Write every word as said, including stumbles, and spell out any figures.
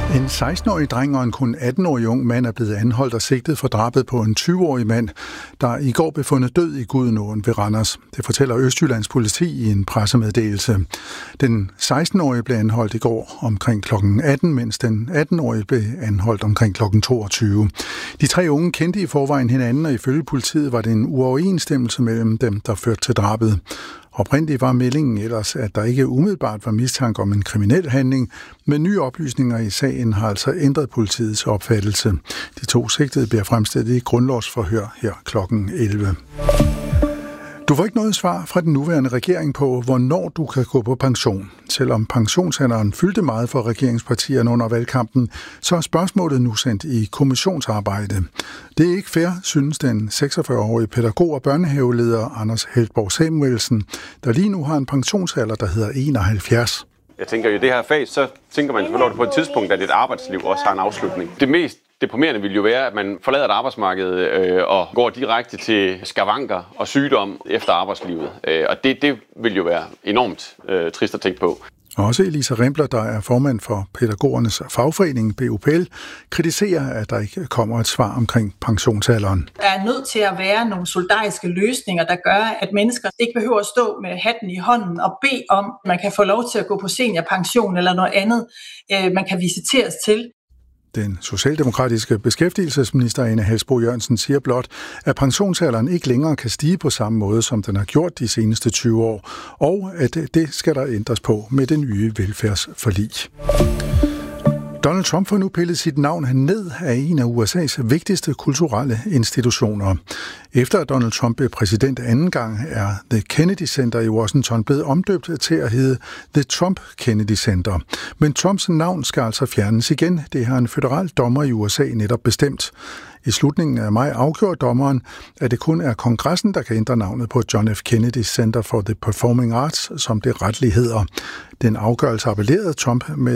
En seksten-årig dreng og en kun atten-årig ung mand er blevet anholdt og sigtet for drabet på en tyve-årig mand, der i går blev fundet død i Gudenåen ved Randers. Det fortæller Østjyllands politi i en pressemeddelelse. Den seksten-årige blev anholdt i går omkring klokken atten, mens den atten-årige blev anholdt omkring klokken toogtyve. De tre unge kendte i forvejen hinanden, og ifølge politiet var det en uoverensstemmelse mellem dem, der førte til drabet. Oprindeligt var meldingen ellers, at der ikke umiddelbart var mistanke om en kriminel handling, men nye oplysninger i sagen har altså ændret politiets opfattelse. De to sigtede bliver fremstillet i grundlovsforhør her klokken elleve. Du får ikke noget svar fra den nuværende regering på, hvornår du kan gå på pension. Selvom pensionsalderen fyldte meget for regeringspartierne under valgkampen, så er spørgsmålet nu sendt i kommissionsarbejde. Det er ikke fair, synes den seksogfyrre-årige pædagog og børnehaveleder Anders Heltborg Samuelsen, der lige nu har en pensionsalder, der hedder enoghalvfjerds. Jeg tænker, i det her fag, så tænker man selvfølgelig på et tidspunkt, at et arbejdsliv også har en afslutning. Det mest deprimerende vil jo være, at man forlader et arbejdsmarked øh, og går direkte til skavanker og sygdom efter arbejdslivet. Øh, og det, det vil jo være enormt øh, trist at tænke på. Også Elisa Rempler, der er formand for pædagogernes fagforening B U P L, kritiserer, at der ikke kommer et svar omkring pensionsalderen. Der er nødt til at være nogle solidariske løsninger, der gør, at mennesker ikke behøver at stå med hatten i hånden og bede om, at man kan få lov til at gå på seniorpension eller noget andet, man kan visiteres til. Den socialdemokratiske beskæftigelsesminister Ane Halsboe-Jørgensen siger blot, at pensionsalderen ikke længere kan stige på samme måde, som den har gjort de seneste tyve år, og at det skal der ændres på med det nye velfærdsforlig. Donald Trump får nu pillet sit navn ned af en af U S A's vigtigste kulturelle institutioner. Efter at Donald Trump blev præsident anden gang, er The Kennedy Center i Washington blevet omdøbt til at hedde The Trump Kennedy Center. Men Trumps navn skal altså fjernes igen. Det har en føderal dommer i U S A netop bestemt. I slutningen af maj afgjorde dommeren, at det kun er kongressen, der kan ændre navnet på John F. Kennedy Center for the Performing Arts, som det retligt hedder. Den afgørelse appellerede Trump med